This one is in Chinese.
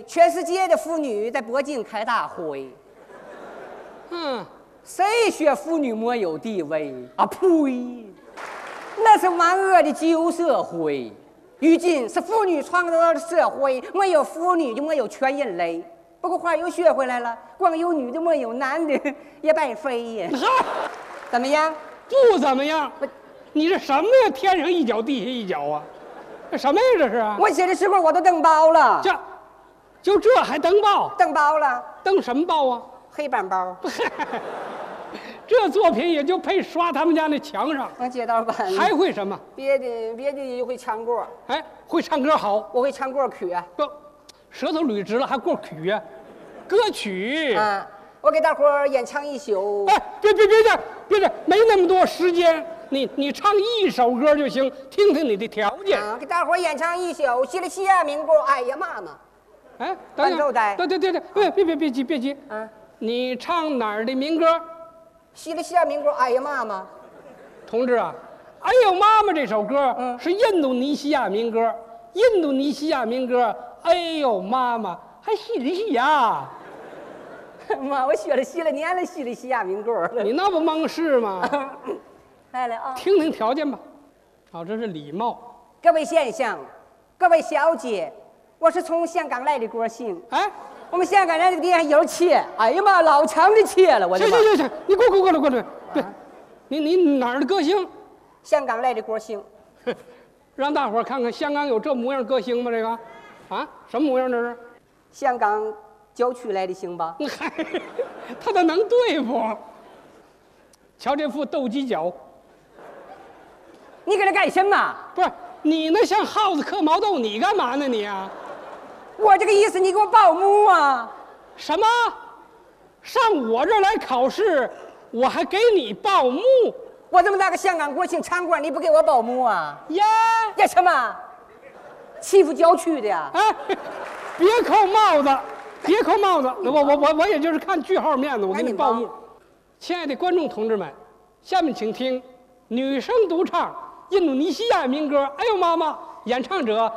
全世界的妇女在北京开大会。谁说妇女没有地位啊？呸！那是万恶的旧社会。如今是妇女创造的社会，没有妇女就没有全人类。不过话又学回来了，光有女的没有男的也白费呀。怎么样？ 不怎么样。你这什么呀？天上一脚，地下一脚啊！这什么呀？这是啊！ 我写的时候我都登报了。 就这还登报？ 登报了。 登什么报啊？ 黑板报。 这作品也就配刷他们家那墙上。 我街道班。 还会什么？ 别的就会唱歌。 哎，会唱歌好。 我会唱歌曲啊。 不，舌头捋直了还过曲呀？歌曲。 啊，我给大伙儿演唱一宿。 哎，别这，没那么多时间。你唱一首歌就行，听听你的条件。 给大伙儿演唱一宿《西里西亚民歌》。哎呀妈妈！ 哎，等等，对，别急。你唱哪儿的民歌？ 西里西亚民歌。哎呀妈妈！ 同志啊，哎呦妈妈这首歌是印度尼西亚民歌。印度尼西亚民歌，哎呦妈妈，还西里西亚。 妈，我学了10来年了西里西亚民歌了。 你那不蒙事吗？ 来了啊！ 听听条件吧。好，这是礼貌。 各位先生，各位小姐，我是从香港来的歌星。 哎， 我们香港人这个地方有切，哎呀妈，老长的切了，我的妈！ 行，你过来。对，你哪儿的歌星？ 香港来的歌星。 让大伙儿看看香港有这模样歌星吗？这个，啊，什么模样这是？ 香港郊区来的行吧？ 嗨，他咋能对付？瞧这副斗鸡脚。 你搁这干什么？ 不是你那像耗子嗑毛豆，你干嘛呢你啊？ 我这个意思，你给我报幕啊？ 什么？上我这儿来考试，我还给你报幕？ 我这么大个香港国庆场馆，你不给我报幕啊？ 呀什么？欺负郊区的呀？ 哎，别扣帽子，我也就是看句号面子，我给你报幕。亲爱的观众同志们，下面请听女生独唱印度尼西亚民歌《哎呦妈妈》，演唱者